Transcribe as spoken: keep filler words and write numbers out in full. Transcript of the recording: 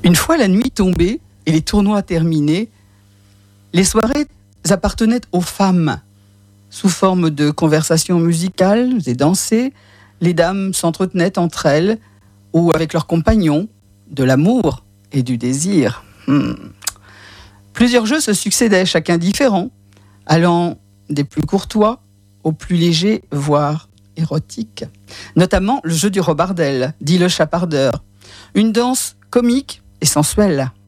Une fois la nuit tombée et les tournois terminés, les soirées appartenaient aux femmes. Sous forme de conversations musicales et dansées, les dames s'entretenaient entre elles ou avec leurs compagnons de l'amour et du désir. Hmm. Plusieurs jeux se succédaient, chacun différent, allant des plus courtois aux plus légers, voire érotiques. Notamment le jeu du rebardel, dit le chapardeur. Une danse comique et sensuelle.